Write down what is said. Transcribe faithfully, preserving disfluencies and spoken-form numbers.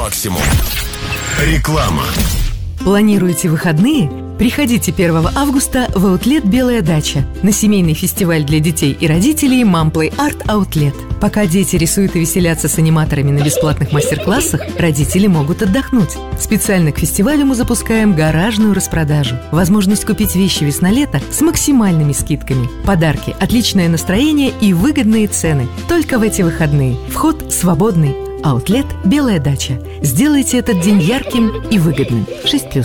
Максимум. Реклама. Планируете выходные? Приходите первого августа в Аутлет «Белая дача» на семейный фестиваль для детей и родителей «Мамплей Арт Аутлет». Пока дети рисуют и веселятся с аниматорами на бесплатных мастер-классах, родители могут отдохнуть. Специально к фестивалю мы запускаем гаражную распродажу. Возможность купить вещи весна-лето с максимальными скидками. Подарки, отличное настроение и выгодные цены. Только в эти выходные. Вход свободный. Аутлет «Белая дача». Сделайте этот день ярким и выгодным. шесть плюс.